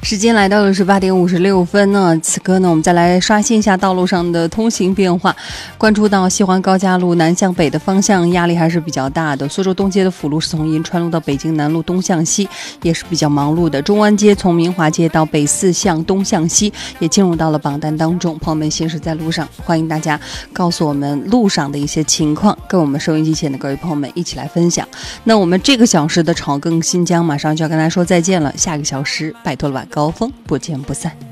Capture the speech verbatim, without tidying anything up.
时间来到了是八点五十六分呢，此刻呢，我们再来刷新一下道路上的通行变化。关注到西环高架路南向北的方向压力还是比较大的，苏州东街的辅路是从银川路到北京南路东向西，也是比较忙碌的。中湾街从明华街到北四向东向西也进入到了榜单当中，朋友们行驶在路上，欢迎大家告诉我们路上的一些情况，跟我们收音机前的各位朋友们一起来分享。那我们这个小时的炒更新疆马上就要跟大家说再见了，下个小时拜托了吧，高峰不见不散。